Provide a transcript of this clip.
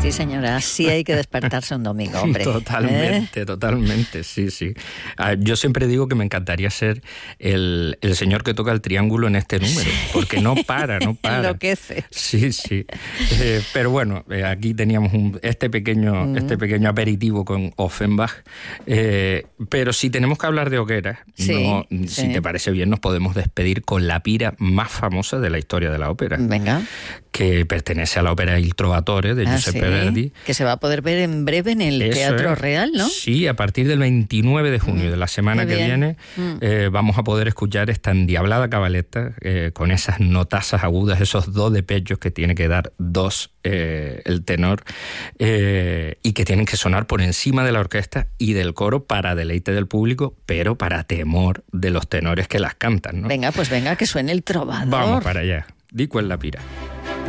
Sí, señora, así hay que despertarse un domingo, hombre. Totalmente, sí. Yo siempre digo que me encantaría ser el señor que toca el triángulo en este número, porque no para. Enloquece. Sí. Pero bueno, aquí teníamos este pequeño aperitivo con Offenbach. Pero si tenemos que hablar de hogueras, si te parece bien, nos podemos despedir con la pira más famosa de la historia de la ópera. Venga. Que pertenece a la ópera Il Trovatore de Giuseppe Verdi. Que se va a poder ver en breve en el Teatro Real, ¿no? Sí, a partir del 29 de junio de la semana que viene vamos a poder escuchar esta endiablada cabaleta con esas notazas agudas, esos do de pechos que tiene que dar el tenor y que tienen que sonar por encima de la orquesta y del coro para deleite del público, pero para temor de los tenores que las cantan, ¿no? Venga, que suene el trovador. Vamos para allá. Di cuál la pira.